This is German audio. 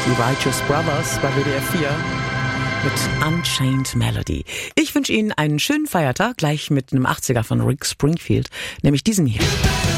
Die Righteous Brothers bei WDR 4 mit Unchained Melody. Ich wünsche Ihnen einen schönen Feiertag, gleich mit einem 80er von Rick Springfield, nämlich diesen hier.